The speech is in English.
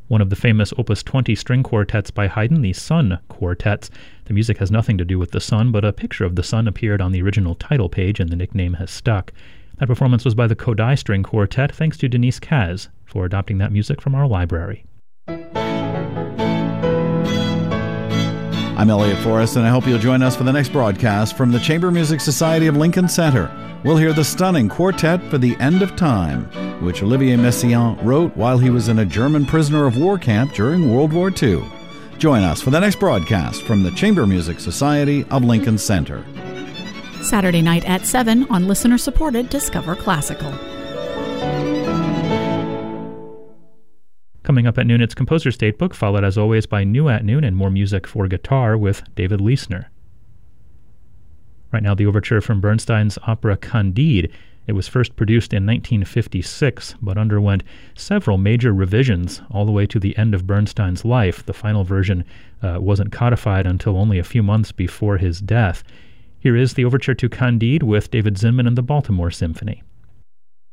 one of the famous Opus 20 string quartets by Haydn, the Sun Quartets. The music has nothing to do with the sun, but a picture of the sun appeared on the original title page and the nickname has stuck. That performance was by the Kodály String Quartet, thanks to Denise Kaz for adopting that music from our library. I'm Elliot Forrest, and I hope you'll join us for the next broadcast from the Chamber Music Society of Lincoln Center. We'll hear the stunning Quartet for the End of Time, which Olivier Messiaen wrote while he was in a German prisoner of war camp during World War II. Join us for the next broadcast from the Chamber Music Society of Lincoln Center. Saturday night at 7 on listener-supported Discover Classical. Coming up at noon, it's Composer's Datebook, followed as always by New at Noon and more music for guitar with David Leisner. Right now, the overture from Bernstein's opera Candide. It was first produced in 1956, but underwent several major revisions all the way to the end of Bernstein's life. The final version wasn't codified until only a few months before his death. Here is the overture to Candide with David Zinman and the Baltimore Symphony.